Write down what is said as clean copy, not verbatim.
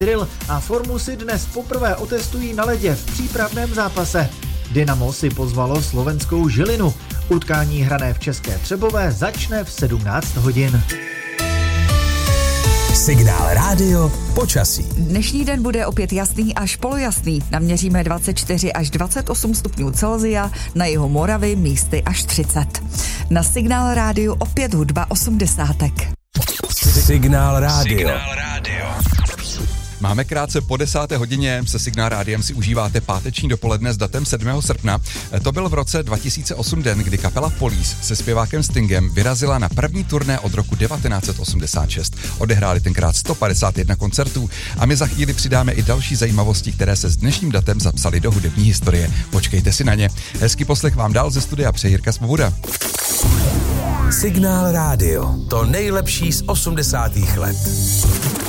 Drill a formu si dnes poprvé otestují na ledě v přípravném zápase. Dynamo si pozvalo slovenskou Žilinu. Utkání hrané v České Třebové začne v 17 hodin. Signál rádio počasí. Dnešní den bude opět jasný až polojasný. Naměříme 24 až 28 stupňů Celsia, na jihu Moravy místy až 30. Na Signál rádiu opět hudba 80. Signál rádio. Máme krátce po 10. hodině, se Signál rádiem si užíváte páteční dopoledne s datem 7. srpna. To byl v roce 2008 den, kdy kapela Police se zpěvákem Stingem vyrazila na první turné od roku 1986. Odehráli tenkrát 151 koncertů a my za chvíli přidáme i další zajímavosti, které se s dnešním datem zapsaly do hudební historie. Počkejte si na ně. Hezký poslech vám dál ze studia přeje Jirka Svoboda. Signál rádio. To nejlepší z 80. let.